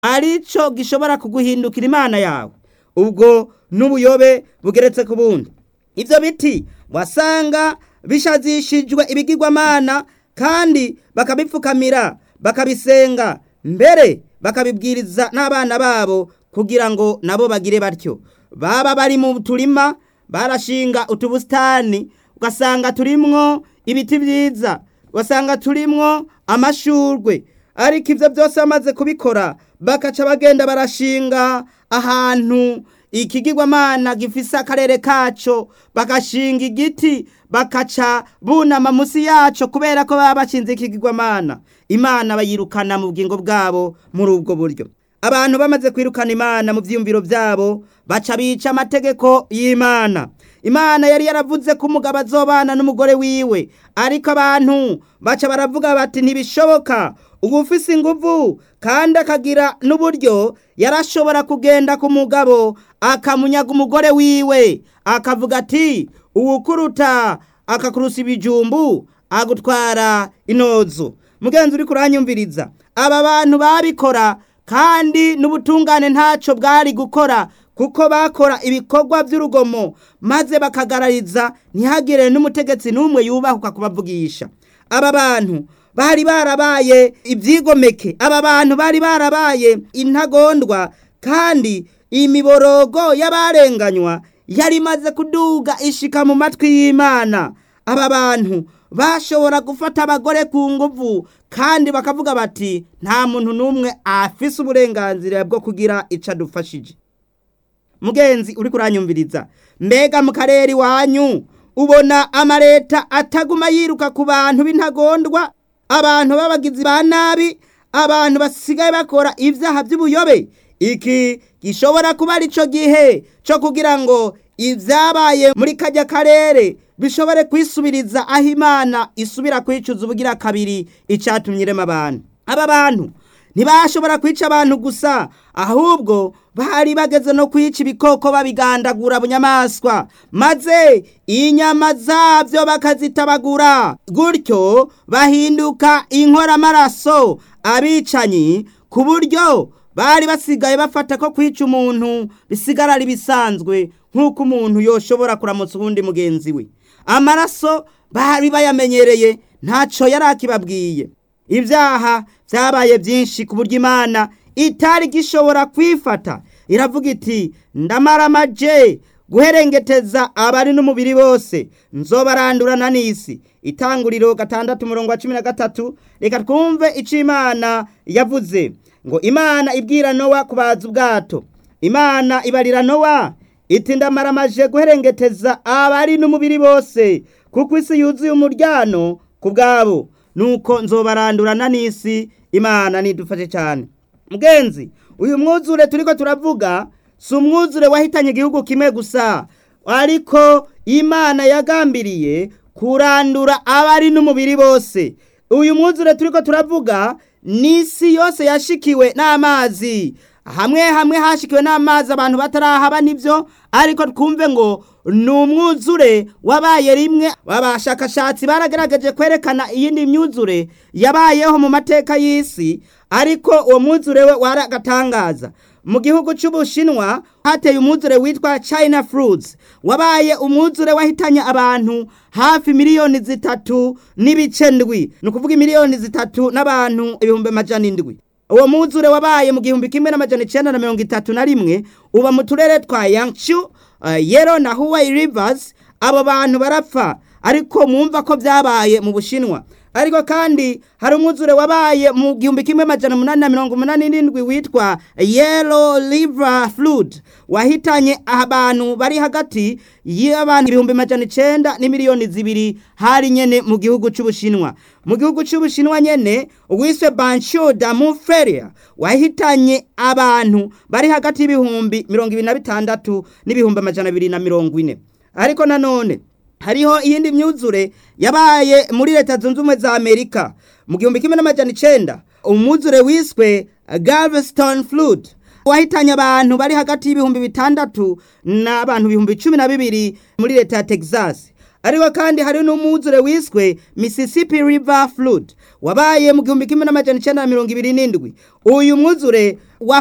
arico gishobora kuguhindukira imana yawe, ubwo n'ubuyobe bugeretse ku bundi. Ivyo biti wasanga bishazishijwe ibigirwamana kandi bakabipfukamira bakabisenga, mbere bakabibwiriza n'abana babo kugira ngo nabo bagire batyo. Baba bari mu turima barashinga utubustani, ugasanga turimwo ibiti vyiza, ugasanga turimwo amashurwe, ariko ivyo byose bamaze kubikora bakaca bagenda barashinga ahantu ikigirwamana gifise akarere kaco, bagashinga igiti bakaca bunama musi yaco kubera ko baba bashinze ikigirwamana. Imana bayirukana mu bugingo bwabo muri ubwo buryo. Abantu bamaze kwirukana Imana mu vyiyumviro vyabo baca bica amategeko y'Imana. Imana yari yaravuze ko umugabo azobana n'umugore wiwe, ariko abantu baca baravuga bati ntibishoboka. Ufise inguvu kandi akagira n'uburyo yarashobora kugenda ku mugabo akamunyaga umugore wiwe, akavuga ati uwukuruta akakurusa ibijumbu agutwara inozo. Mugenzi uri kuranyumviriza, aba bantu babikora kandi n'ubutungane ntaco bwari gukora, kuko bakora ibikorwa by'urugomo maze bakagarariza ntihagire n'umutegetsi n'umwe yubahuka kubavugisha. Aba bantu bari barabaye ivyigomeke, aba bantu bari barabaye intagondwa, kandi imiborogo y'abarenganywa yari maze kuduga ishika mu matwi y'Imana. Aba bantu bashobora gufata abagore ku nguvu kandi bakavuga bati nta muntu n'umwe afise uburenganzira bwo kugira ico adufashije. Mugenzi uri kuranyumviriza, mbega mu karere iwanyu ubona amareta ataguma yiruka ku bantu b'intagondwa, abantu b'abagizi ba nabi, abantu basigaye bakora ivyaha vy'ubuyobe? Iki gishobora kuba arico gihe co kugira ngo ivyabaye muri kajya karere bishobore kwisubiriza, aho Imana isubira kwicuza ubugira kabiri icatumye irema abantu. Aba bantu ntibashobora kwica abantu gusa, ahubwo bari bageze no kwica ibikoko babigandagura bunyamaswa, maze inyama zavyo bakazitabagura, gutyo bahinduka inkoramaraso, abicanyi, ku buryo bari basigaye bafata ko kwica umuntu bisigara ari bisanzwe, nk'uko umuntu yoshobora kuramutsa uwundi mugenzi we. Amaraso bari bayamenyereye, ntaco yari akibabwiye. Ivyaha vyabaye vyinshi ku buryo Imana itari gishobora kwifata, iravuga iti ndamaramaje guherengeteza abari n'umubiri bose, nzobarandurana n'isi. Itanguriro 6:13. Reka twumve ico Imana yavuze. Ngo Imana ibwira Nowa kubaza ubwato. Imana ibarira Nowa iti ndamaramaje guherengeteza abari n'umubiri bose, kuko isi yuzuye umuryano ku bwabo, nuko nzobarandurana n'isi. Imana nidufashe cyane. Mugenzi, uyu mwuzure turiko turavuga si umwuzure wahitanye igihugu kimwe gusa, ariko Imana yagambiriye kurandura abari n'umubiri bose. Uyu mwuzure turiko turavuga n'isi yose yashikiwe n'amazi. Hamwe hamwe hashikiwe n'amazi abantu batarahaba nivyo, ariko twumve ngo n'umwuzure wabaye rimwe. Abashakashatsi baragerageje kwerekana iyindi myuzure yabayeho mu mateka y'isi, ariko uwo mwuzure we waragatangaza. Mu gihugu c'Ubushinwa hateye umwuzure witwa China Floods, wabaye umwuzure wahitanye abantu hafi miliyoni 3.7, no kuvuga miliyoni 3 n'abantu 700,000. Uwo mwuzure wabaye mu 1931 uba mu turere twa Yangshu, Yero na Huai Rivers. Abo bantu barapfa, ariko mwumva ko vyabaye mu Bushinwa. Ariko kandi hari umwuzure wabaye mu 1887 witwa Yellow River Flood, wahitanye abantu bari hagati y'abantu 900,000 n'imiliyoni 2 hari nyene mu gihugu c'Ubushinwa. Mu gihugu c'Ubushinwa nyene wiswe Banqiao Damu Feria, wahitanye abantu bari hagati y'ibihumbi 26 n'ibihumbi 240. Ariko nanone hariho iyindi myuzure yabaye muri Leta Zunze Ubumwe za Amerika mu 1900, umwuzure wiswe Galveston Flood, wahitanye abantu bari hagati y'ibihumbi 6 n'abantu 12,000 muri leta ya Texas. ariko kandi hari n'umwuzure wiswe Mississippi River Flood wabaye mu 1927. Uyu mwuzure